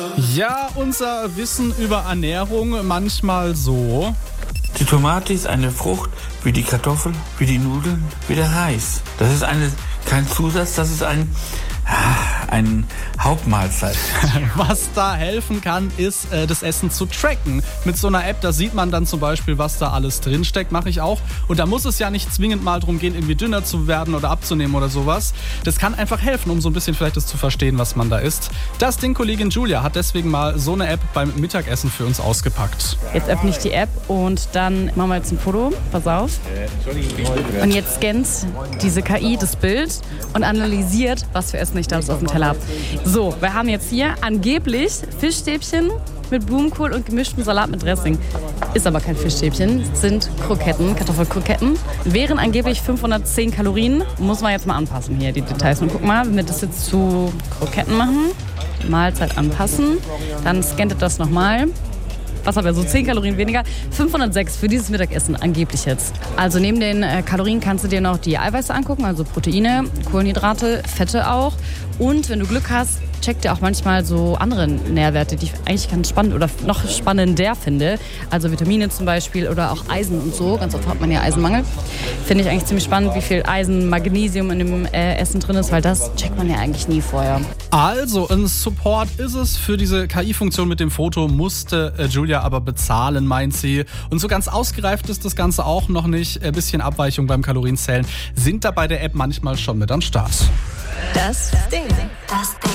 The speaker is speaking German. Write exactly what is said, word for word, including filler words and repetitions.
Ja, unser Wissen über Ernährung manchmal so. Die Tomate ist eine Frucht, wie die Kartoffel, wie die Nudeln, wie der Reis. Das ist eine, kein Zusatz, das ist ein, ein Hauptmahlzeit. Was da helfen kann, ist, äh, das Essen zu tracken. Mit so einer App, da sieht man dann zum Beispiel, was da alles drinsteckt, mache ich auch. Und da muss es ja nicht zwingend mal darum gehen, irgendwie dünner zu werden oder abzunehmen oder sowas. Das kann einfach helfen, um so ein bisschen vielleicht das zu verstehen, was man da isst. Das Ding, Kollegin Julia hat deswegen mal so eine App beim Mittagessen für uns ausgepackt. Jetzt öffne ich die App und dann machen wir jetzt ein Foto. Pass auf. Und jetzt scannt diese K I das Bild und analysiert, was für Essen ich da auf dem Teller habe. So, wir haben jetzt hier angeblich Fischstäbchen mit Blumenkohl und gemischtem Salat mit Dressing. Ist aber kein Fischstäbchen, sind Kroketten, Kartoffelkroketten. Wären angeblich fünfhundertzehn Kalorien. Muss man jetzt mal anpassen hier, die Details. Und guck mal, wenn wir das jetzt zu Kroketten machen, Mahlzeit anpassen, dann scannt das nochmal. Was haben wir, so zehn Kalorien weniger? fünfhundertsechs für dieses Mittagessen angeblich jetzt. Also neben den äh, Kalorien kannst du dir noch die Eiweiße angucken, also Proteine, Kohlenhydrate, Fette auch. Und wenn du Glück hast, checkt ihr auch manchmal so andere Nährwerte, die ich eigentlich ganz spannend oder noch spannender finde. Also Vitamine zum Beispiel oder auch Eisen und so. Ganz oft hat man ja Eisenmangel. Finde ich eigentlich ziemlich spannend, wie viel Eisen, Magnesium in dem äh, Essen drin ist, weil das checkt man ja eigentlich nie vorher. Also, ein Support ist es. Für diese K I-Funktion mit dem Foto musste äh, Julia aber bezahlen, meint sie. Und so ganz ausgereift ist das Ganze auch noch nicht. Ein bisschen Abweichung beim Kalorienzählen sind da bei der App manchmal schon mit am Start. Das Ding. Das Ding.